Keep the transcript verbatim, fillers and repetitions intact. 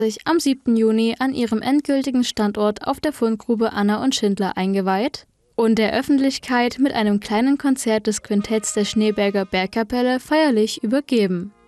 sich am siebten Juni an ihrem endgültigen Standort auf der Fundgrube Anna und Schindler eingeweiht und der Öffentlichkeit mit einem kleinen Konzert des Quintetts der Schneeberger Bergkapelle feierlich übergeben.